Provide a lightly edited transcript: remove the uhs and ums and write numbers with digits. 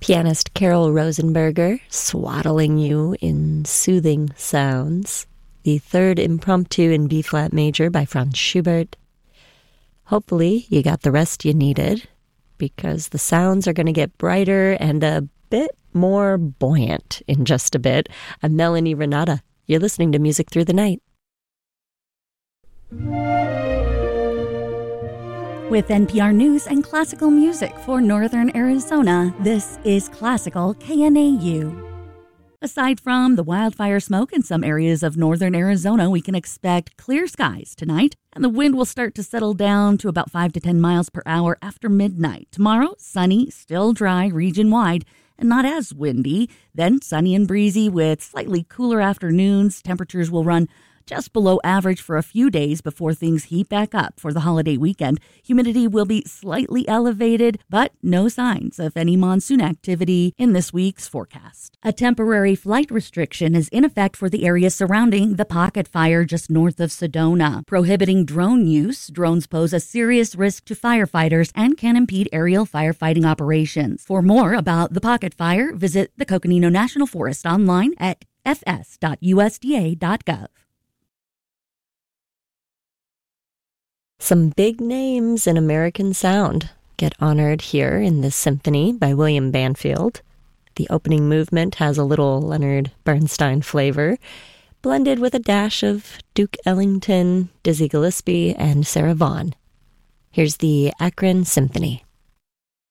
Pianist Carol Rosenberger swaddling you in soothing sounds. The third impromptu in B-flat major by Franz Schubert. Hopefully you got the rest you needed, because the sounds are going to get brighter and a bit more buoyant in just a bit. I'm Melanie Renata. You're listening to Music Through the Night. With NPR News and classical music for Northern Arizona, this is Classical KNAU. Aside from the wildfire smoke in some areas of northern Arizona, we can expect clear skies tonight, and the wind will start to settle down to about 5 to 10 miles per hour after midnight. Tomorrow, sunny, still dry region-wide, and not as windy. Then sunny and breezy with slightly cooler afternoons. Temperatures will run just below average for a few days before things heat back up for the holiday weekend. Humidity will be slightly elevated, but no signs of any monsoon activity in this week's forecast. A temporary flight restriction is in effect for the area surrounding the Pocket Fire just north of Sedona, prohibiting drone use. Drones pose a serious risk to firefighters and can impede aerial firefighting operations. For more about the Pocket Fire, visit the Coconino National Forest online at fs.usda.gov. Some big names in American sound get honored here in this symphony by William Banfield. The opening movement has a little Leonard Bernstein flavor, blended with a dash of Duke Ellington, Dizzy Gillespie, and Sarah Vaughan. Here's the Akron Symphony.